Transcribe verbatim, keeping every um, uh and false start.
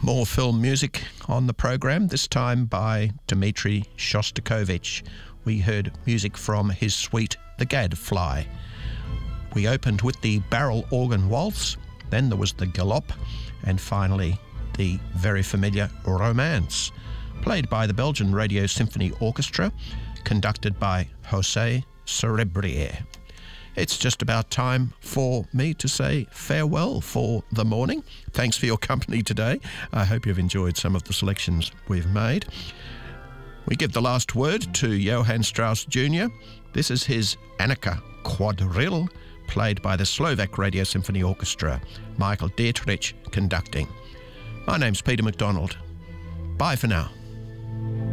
More film music on the program, this time by Dmitri Shostakovich. We heard music from his suite, The Gadfly. We opened with the barrel organ waltz, then there was the galop, and finally the very familiar Romance, played by the Belgian Radio Symphony Orchestra, conducted by José Cerebrier. It's just about time for me to say farewell for the morning. Thanks for your company today. I hope you've enjoyed some of the selections we've made. We give the last word to Johann Strauss Junior This is his Annika Quadrille, played by the Slovak Radio Symphony Orchestra, Michael Dietrich conducting. My name's Peter McDonald. Bye for now.